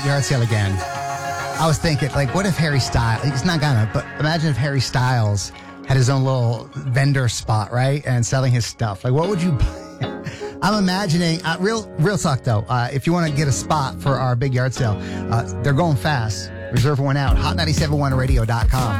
Yard sale again. I was thinking, like, what if Harry Styles, he's not gonna, but imagine if Harry Styles had his own little vendor spot, right? And selling his stuff. Like, what would you buy? I'm imagining, real talk though, if you want to get a spot for our big yard sale, they're going fast. Reserve one out. Hot971radio.com.